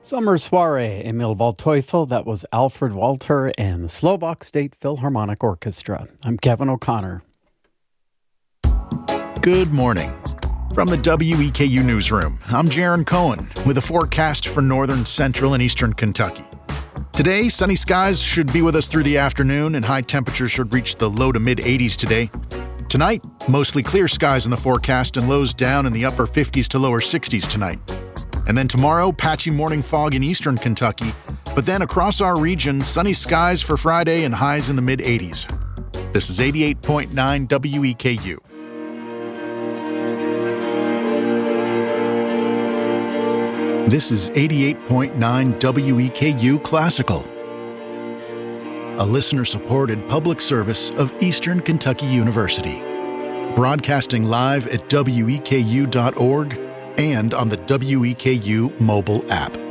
Summer Soiree, Emil Waldteufel. That was Alfred Walter and the Slovak State Philharmonic Orchestra. I'm Kevin O'Connor. Good morning. From the WEKU Newsroom, I'm Jaron Cohen with a forecast for northern, central, and eastern Kentucky. Today, sunny skies should be with us through the afternoon, and high temperatures should reach the low to mid-80s today. Tonight, mostly clear skies in the forecast and lows down in the upper 50s to lower 60s tonight. And then tomorrow, patchy morning fog in eastern Kentucky, but then across our region, sunny skies for Friday and highs in the mid-80s. This is 88.9 WEKU. This is 88.9 WEKU Classical, a listener-supported public service of Eastern Kentucky University, broadcasting live at weku.org and on the WEKU mobile app.